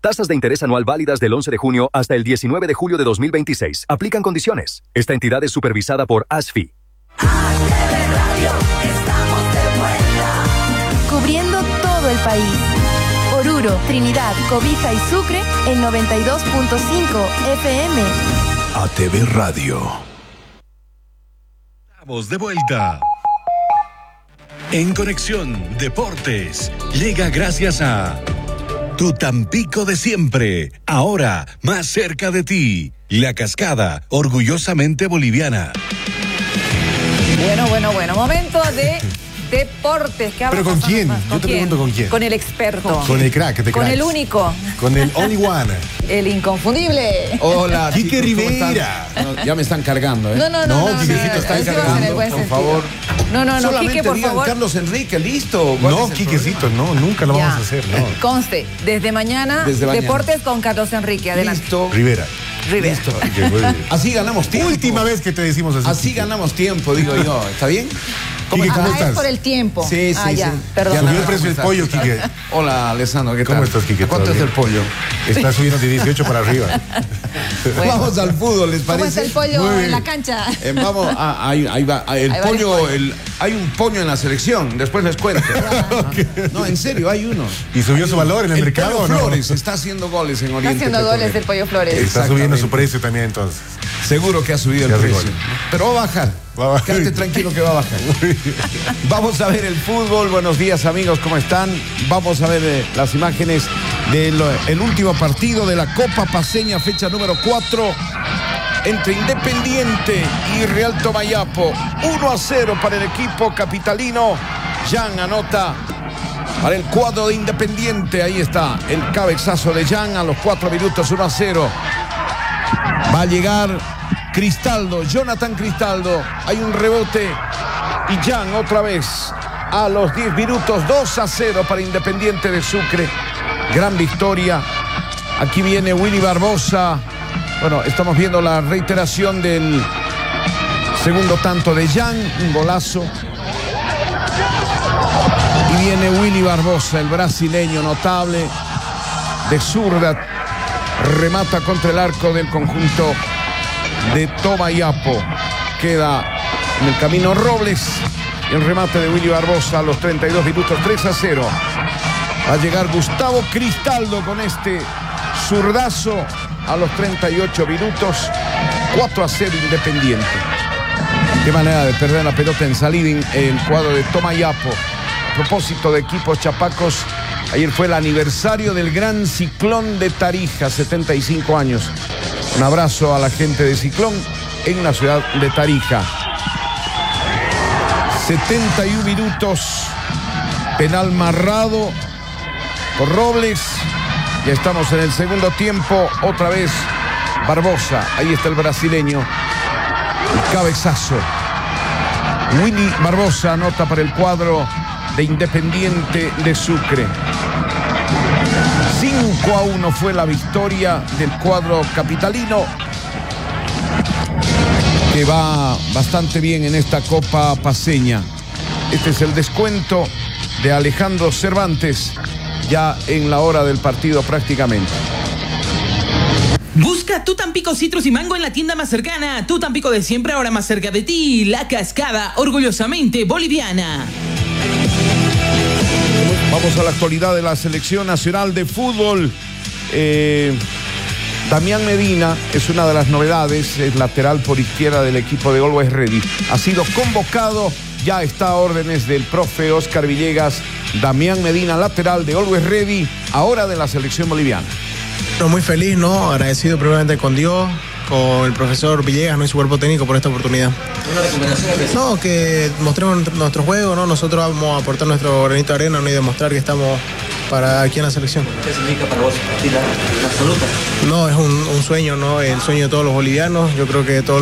Tasas de interés anual válidas del 11 de junio hasta el 19 de julio de 2026. Aplican condiciones. Esta entidad es supervisada por ASFI. Cubriendo todo el país. Oruro, Trinidad, Cobija y Sucre en 92.5 FM. ATV Radio. Estamos de vuelta. En Conexión Deportes llega gracias a Tu Tampico de siempre, ahora más cerca de ti. La Cascada, orgullosamente boliviana. Bueno, momento de deportes. ¿Qué ¿Pero con quién? Yo te pregunto con quién. Con el experto. Con el crack de Con cracks. el único. Con el only one. El inconfundible. Hola, Quique chicos, ¿cómo Rivera. están? No, ya me están cargando, ¿eh? No, Quiquecito está eso encargando, en el buen por sentido. favor. No, Solamente Quique, por digan favor. Carlos Enrique, listo. ¿Cuál No, es el Quiquecito, no, nunca lo Ya. vamos a hacer, no. Conste, desde mañana, deportes con Carlos Enrique. problema? Adelante. Listo. Rivera. Listo. Quique, muy bien. Así ganamos tiempo. Última vez que te decimos así. Así ganamos tiempo, digo yo. ¿Está bien? Quique, ¿cómo Es estás? por el tiempo. Sí, ya, sí. perdón. Subió nada, el precio del ¿cómo pollo, estás? Quique. Hola, Alessandro, ¿qué tal? ¿Cómo estás, Quique? ¿Cuánto ¿Todo es el bien? pollo? Está subiendo de 18 para arriba. Bueno. Vamos al fútbol, ¿les ¿Cómo parece? está el pollo Muy en bien. la cancha? Vamos, ahí va. El Hay varios pollo, pollos. hay un pollo en la selección, después les cuento. No, en serio, hay uno. ¿Y subió su valor en el mercado Pollo o no? Flores está haciendo goles en Está Oriente haciendo goles Petrolero. del Pollo Flores. Está subiendo su Exactamente. precio también, entonces. Seguro que ha subido Se el hace precio. gol. Pero va a bajar. Va a bajar. Quédate tranquilo que va a bajar. Vamos a ver el fútbol. Buenos días, amigos, ¿cómo están? Vamos a ver las imágenes del último partido de la Copa Paceña, fecha número 4, entre Independiente y Real Tomayapo. 1-0 para el equipo capitalino. Jan anota para el cuadro de Independiente. Ahí está el cabezazo de Jan a los 4 minutos, 1-0. Va a llegar Cristaldo, Jonathan Cristaldo. Hay un rebote y Jan otra vez a los 10 minutos, 2-0 para Independiente de Sucre. Gran victoria. Aquí viene Willy Barbosa. Bueno, estamos viendo la reiteración del segundo tanto de Jan, un golazo. Y viene Willy Barbosa, el brasileño notable, de zurda, remata contra el arco del conjunto de Tomayapo. Queda en el camino Robles y el remate de Willy Barbosa a los 32 minutos, 3-0. Va a llegar Gustavo Cristaldo con este zurdazo a los 38 minutos, 4-0 Independiente. Qué manera de perder la pelota en salida el cuadro de Tomayapo. A propósito de equipos chapacos, ayer fue el aniversario del gran Ciclón de Tarija, 75 años. Un abrazo a la gente de Ciclón en la ciudad de Tarija. 71 minutos, penal marrado por Robles. Ya estamos en el segundo tiempo, otra vez Barbosa, ahí está el brasileño, el cabezazo. Willy Barbosa anota para el cuadro de Independiente de Sucre. 5-1 fue la victoria del cuadro capitalino, que va bastante bien en esta Copa Paceña. Este es el descuento de Alejandro Cervantes, ya en la hora del partido prácticamente. Busca Tu Tampico Citrus y Mango en la tienda más cercana. Tu Tampico de siempre, ahora más cerca de ti. La Cascada, orgullosamente boliviana. Vamos a la actualidad de la Selección Nacional de Fútbol. Damián Medina es una de las novedades, es lateral por izquierda del equipo de Always Ready. Ha sido convocado, ya está a órdenes del profe Oscar Villegas. Damián Medina, lateral de Always Ready, ahora de la selección boliviana. Muy feliz, ¿no? Agradecido primeramente con Dios, con el profesor Villegas, ¿no? Y su cuerpo técnico por esta oportunidad. ¿Una recomendación? No, que mostremos nuestro juego, ¿no? Nosotros vamos a aportar nuestro granito de arena, ¿no? Y demostrar que estamos para aquí en la selección. ¿Qué significa para vos la absoluta? No, es un sueño, ¿no? El sueño de todos los bolivianos. Yo creo que todos